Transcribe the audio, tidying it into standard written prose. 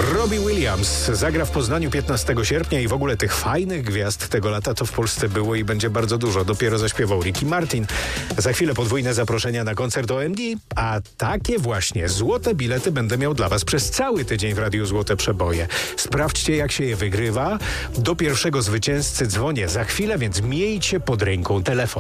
Robbie Williams zagra w Poznaniu 15 sierpnia i w ogóle tych fajnych gwiazd tego lata to w Polsce było i będzie bardzo dużo. Dopiero zaśpiewał Ricky Martin. Za chwilę podwójne zaproszenia na koncert OMD, a takie właśnie złote bilety będę miał dla Was przez cały tydzień w Radiu Złote Przeboje. Sprawdźcie, jak się je wygrywa. Do pierwszego zwycięzcy dzwonię za chwilę, więc miejcie pod ręką telefon.